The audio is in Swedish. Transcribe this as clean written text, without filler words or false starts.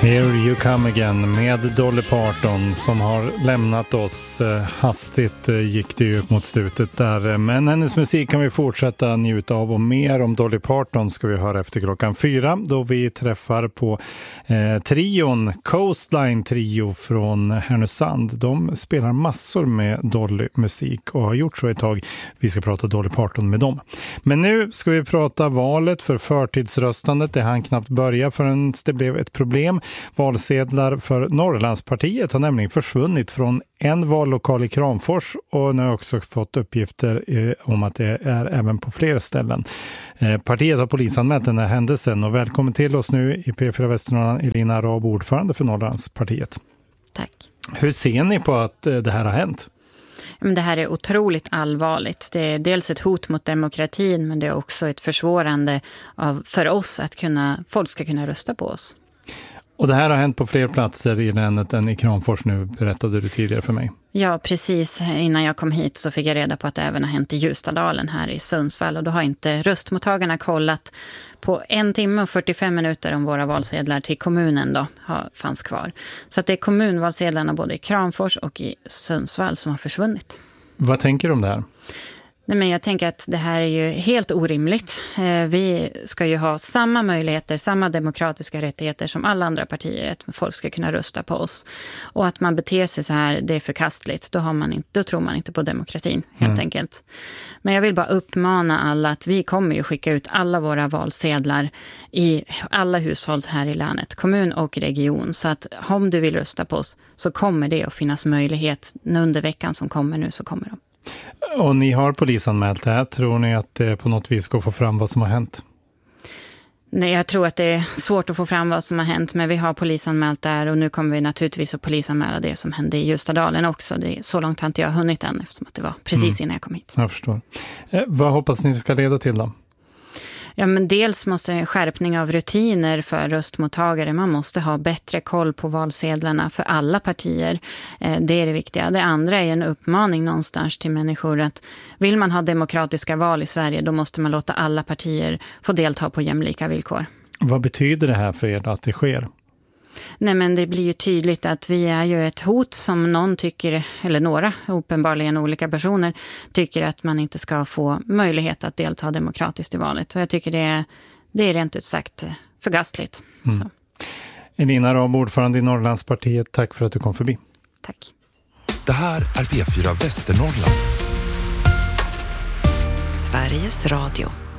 Here you come again med Dolly Parton som har lämnat oss. Hastigt gick det ju mot slutet där. Men hennes musik kan vi fortsätta njuta av, och mer om Dolly Parton ska vi höra efter 4:00 då vi träffar på trion Coastline Trio från Härnösand. De spelar massor med Dolly-musik och har gjort så ett tag. Vi ska prata Dolly Parton med dem. Men nu ska vi prata valet för förtidsröstandet. Det hann knappt börja förrän det blev ett problem. Valsedlar för Norrlandspartiet har nämligen försvunnit från en vallokal i Kramfors, och nu har jag också fått uppgifter om att det är även på fler ställen. Partiet har polisanmält den här händelsen, och välkommen till oss nu i P4 Västernorrland, Elina Arab, ordförande för Norrlandspartiet. Tack. Hur ser ni på att det här har hänt? Men det här är otroligt allvarligt. Det är dels ett hot mot demokratin, men det är också ett försvårande för oss att folk ska kunna rösta på oss. Och det här har hänt på fler platser i länet än i Kramfors nu, berättade du tidigare för mig. Ja, precis. Innan jag kom hit så fick jag reda på att det även har hänt i Ljustadalen här i Sundsvall. Och då har inte röstmottagarna kollat på 1 timme och 45 minuter om våra valsedlar till kommunen då fanns kvar. Så att det är kommunvalsedlarna både i Kramfors och i Sundsvall som har försvunnit. Vad tänker du om det här? Nej, men jag tänker att det här är ju helt orimligt. Vi ska ju ha samma möjligheter, samma demokratiska rättigheter som alla andra partier. Att folk ska kunna rösta på oss. Och att man beter sig så här, det är förkastligt. Då tror man inte på demokratin, helt enkelt. Men jag vill bara uppmana alla att vi kommer ju skicka ut alla våra valsedlar i alla hushåll här i länet, kommun och region. Så att om du vill rösta på oss så kommer det att finnas möjlighet under veckan som kommer nu, så kommer de. Och ni har polisanmält det här. Tror ni att det på något vis ska få fram vad som har hänt? Nej, jag tror att det är svårt att få fram vad som har hänt, men vi har polisanmält där, och nu kommer vi naturligtvis att polisanmäla det som hände i Ljustadalen också. Så långt har inte jag hunnit än, eftersom att det var precis innan jag kom hit. Jag förstår. Vad hoppas ni ska leda till då? Ja, men dels måste en skärpning av rutiner för röstmottagare. Man måste ha bättre koll på valsedlarna för alla partier. Det är det viktiga. Det andra är en uppmaning någonstans till människor att vill man ha demokratiska val i Sverige, då måste man låta alla partier få delta på jämlika villkor. Vad betyder det här för er att det sker? Nej, men det blir ju tydligt att vi är ju ett hot som någon tycker, eller några, uppenbarligen olika personer, tycker att man inte ska få möjlighet att delta demokratiskt i valet. Och jag tycker det är rent ut sagt förgastligt. Så. Elina Arab, ordförande i Norrlandspartiet, tack för att du kom förbi. Tack. Det här är P4 Västernorrland. Sveriges Radio.